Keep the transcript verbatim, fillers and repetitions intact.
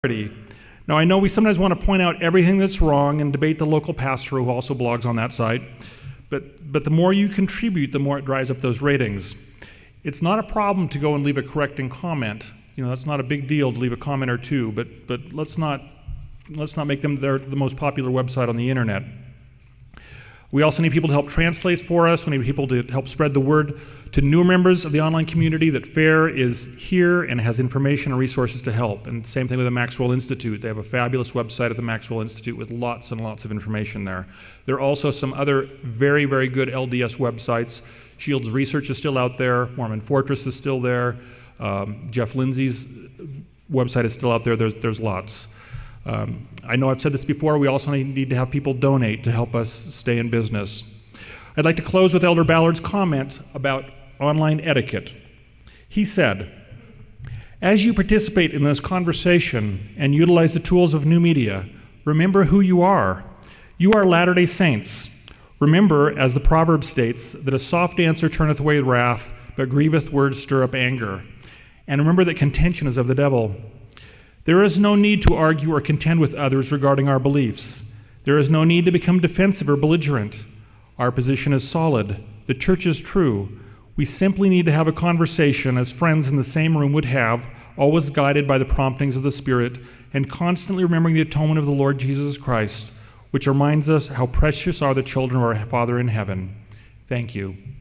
Now, I know we sometimes want to point out everything that's wrong and debate the local pastor who also blogs on that site, but, but the more you contribute, the more it drives up those ratings. It's not a problem to go and leave a correcting comment. You know, that's not a big deal to leave a comment or two, but, but let's not, let's not make them their, the most popular website on the internet. We also need people to help translate for us. We need people to help spread the word to newer members of the online community that FAIR is here and has information and resources to help. And same thing with the Maxwell Institute. They have a fabulous website at the Maxwell Institute with lots and lots of information there. There are also some other very, very good L D S websites. Shields Research is still out there. Mormon Fortress is still there. Um, Jeff Lindsay's website is still out there. There's, there's lots. Um, I know I've said this before, we also need to have people donate to help us stay in business. I'd like to close with Elder Ballard's comment about online etiquette. He said, "As you participate in this conversation and utilize the tools of new media, remember who you are. You are Latter-day Saints. Remember, as the proverb states, that a soft answer turneth away wrath, but grievous words stir up anger. And remember that contention is of the devil. There is no need to argue or contend with others regarding our beliefs. There is no need to become defensive or belligerent. Our position is solid. The church is true. We simply need to have a conversation as friends in the same room would have, always guided by the promptings of the Spirit, and constantly remembering the atonement of the Lord Jesus Christ, which reminds us how precious are the children of our Father in heaven." Thank you.